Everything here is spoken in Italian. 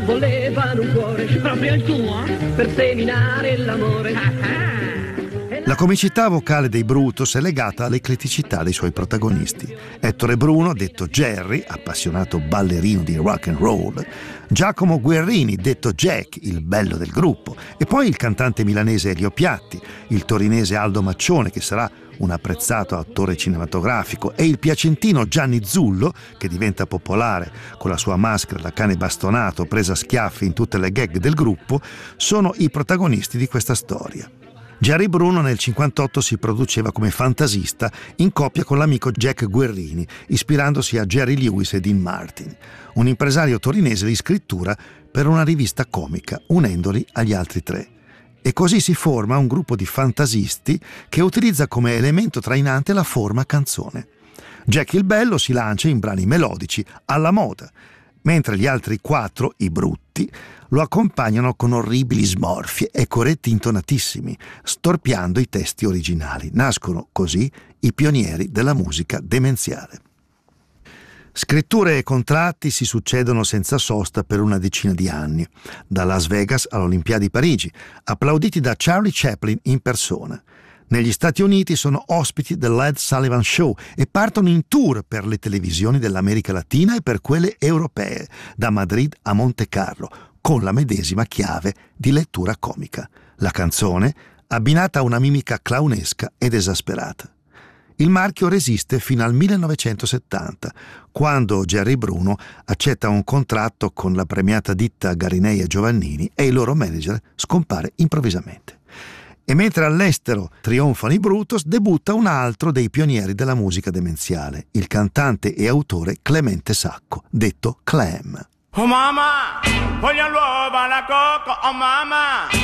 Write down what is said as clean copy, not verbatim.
volevano un cuore, proprio il tuo, per seminare l'amore. La comicità vocale dei Brutus è legata all'ecletticità dei suoi protagonisti. Ettore Bruno, detto Jerry, appassionato ballerino di rock and roll, Giacomo Guerrini, detto Jack, il bello del gruppo, e poi il cantante milanese Elio Piatti, il torinese Aldo Maccione, che sarà un apprezzato attore cinematografico, e il piacentino Gianni Zullo, che diventa popolare con la sua maschera da cane bastonato presa a schiaffi in tutte le gag del gruppo, sono i protagonisti di questa storia. Jerry Bruno nel 1958 si produceva come fantasista in coppia con l'amico Jack Guerrini, ispirandosi a Jerry Lewis e Dean Martin, un impresario torinese di scrittura per una rivista comica, unendoli agli altri tre. E così si forma un gruppo di fantasisti che utilizza come elemento trainante la forma canzone. Jack il Bello si lancia in brani melodici, alla moda, mentre gli altri quattro, i brutti, lo accompagnano con orribili smorfie e coretti intonatissimi, storpiando i testi originali. Nascono così i pionieri della musica demenziale. Scritture e contratti si succedono senza sosta per una decina di anni, da Las Vegas all'Olimpiadi Parigi, applauditi da Charlie Chaplin in persona. Negli Stati Uniti sono ospiti dell'Ed Sullivan Show e partono in tour per le televisioni dell'America Latina e per quelle europee, da Madrid a Monte Carlo, con la medesima chiave di lettura comica. La canzone abbinata a una mimica clownesca ed esasperata. Il marchio resiste fino al 1970, quando Jerry Bruno accetta un contratto con la premiata ditta Garinei e Giovannini e il loro manager scompare improvvisamente. E mentre all'estero trionfano i Brutus, debutta un altro dei pionieri della musica demenziale, il cantante e autore Clemente Sacco, detto Clem. Oh mamma, voglio l'uovo alla coco, oh mamma.